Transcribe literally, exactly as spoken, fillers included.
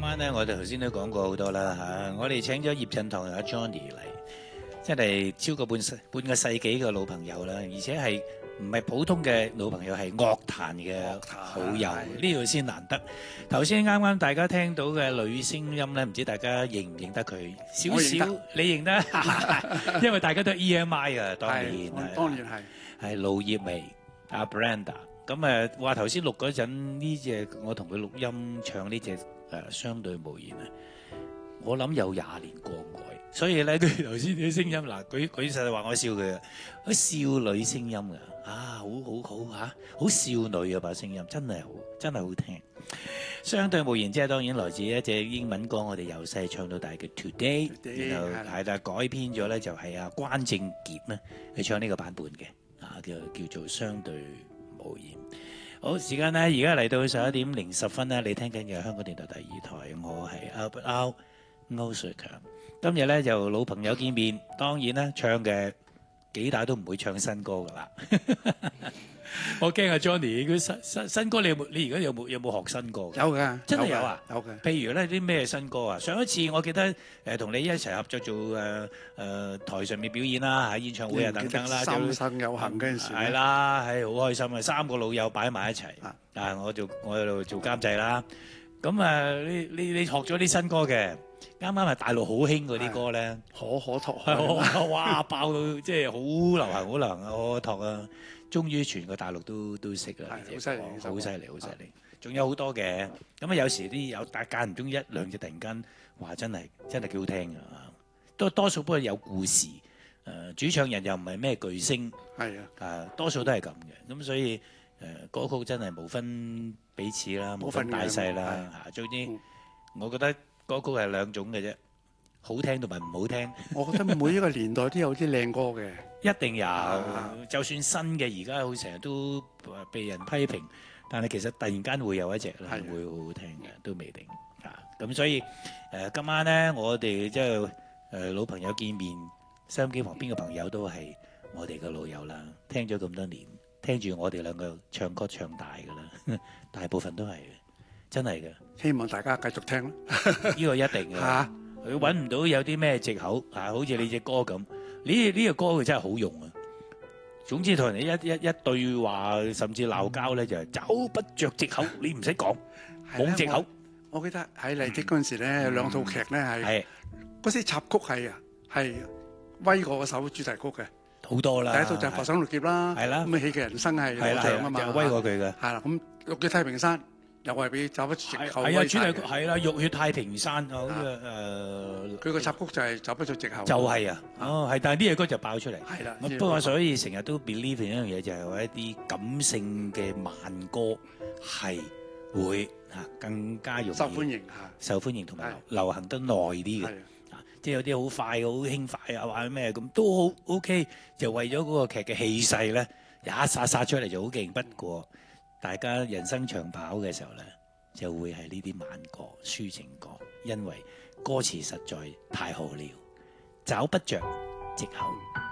晚咧，我哋頭先都講過好多啦嚇。我哋請咗葉振棠同阿 Johnny 嚟，真係超過半世半個世紀嘅老朋友啦，而且係唔係普通嘅老朋友，係樂壇嘅好友，呢度先難得。頭先啱啱大家聽到嘅女聲音咧，唔知大家認唔認得佢？少少，你認得？因為大家都 E M I 啊，當年當年係係盧業瑂、阿 Brenda。咁誒話頭先錄嗰陣呢隻，我同佢錄音唱呢隻誒相對無言啊，我諗有廿年過外，所以咧佢頭先啲聲音嗱，佢佢實係話我笑佢啊，啲少女聲音㗎，啊好好好嚇，好少女啊把聲音，真係好真係好聽。相對無言即係當然來自一隻英文歌，我哋由細唱到大嘅 Today， 然後係啦改編咗咧就係阿關正傑咧去唱呢個版本嘅，啊叫叫做相對無言。好，時間咧，而家嚟到十一點零十分咧，你聽緊嘅香港電台第二台，我係 Albert Lau 歐瑞強。今日咧就老朋友見面，當然啦，唱嘅幾大都唔會唱新歌噶啦。我驚阿 Johnny，佢新新新歌你有冇？你而家有冇有冇學新歌？ 有㗎， 真係有啊， 有嘅。 譬如咧啲咩新歌啊？上一次我記得誒同你一齊合作做誒誒台上面表演啦，喺演唱會啊等等啦， 三生有幸嗰陣時係啦，係好開心啊！三個老友擺埋一齊，啊我做我喺度做監製啦。咁啊，你你你學咗啲新歌嘅，啱啱係大陸好興嗰啲歌咧， 可可托係哇爆到即係好流行好流行啊！可可托啊！終於全個大陸都都識啦， 好犀利， 好犀利，好犀利！仲有好多嘅，咁啊有時啲有大間唔中一兩隻突然間話真係真係幾好聽㗎，都多數不過有故事，誒主唱人又唔係咩巨星， 係啊， 啊多數都係咁嘅，咁所以誒歌曲真係無分彼此啦，無分大細啦，嚇總之我覺得歌曲係兩種嘅啫。好聽同埋唔好聽， 我覺得每一個年代都有啲靚歌嘅， 一定有。就算新嘅而家好成日都被人批評，但係其實突然間會有一隻咧會好好聽嘅，都未定啊。咁所以誒今晚咧，我哋即係誒老朋友見面，收音機旁邊嘅朋友都係我哋嘅老友啦。聽咗咁多年，聽住我哋兩個唱歌唱大㗎啦，大部分都係嘅，真係嘅。 希望大家繼續聽啦， 呢個一定嘅。嚇！佢揾唔到有啲咩藉口啊，好似你隻歌咁，呢呢個歌佢真係好用啊！總之同人哋一一一對話，甚至鬧交咧，就係找不着藉口，你唔使講，冇藉口。 我記得喺麗的嗰陣時咧，有兩套劇咧係嗰啲插曲係啊，係威過嗰首主題曲嘅， 好多啦。 第一套就係《浮生六劫》啦， 係啦， 咁啊《喜劇人生》係攞獎啊嘛， 就威過佢嘅。 係啦，咁《六月太平山》。又係俾找不着藉口， 係啊，主題曲係啦，浴血太平山啊，好似誒， 佢個插曲就係找不着藉口， 就係啊，哦，係，但係呢隻歌就爆出嚟， 係啦。 不過所以成日都 believe 一樣嘢，就係話一啲感性嘅慢歌係會嚇更加容易受歡迎嚇， 受歡迎同埋流行得耐啲嘅，啊，即係有啲好快好輕快啊，或者咩咁都好 OK，就為咗嗰個劇嘅氣勢咧，一殺殺出嚟就好勁。不過大家人生長跑嘅時候咧，就會係呢啲慢歌、抒情歌，因為歌詞實在太好了，找不着藉口。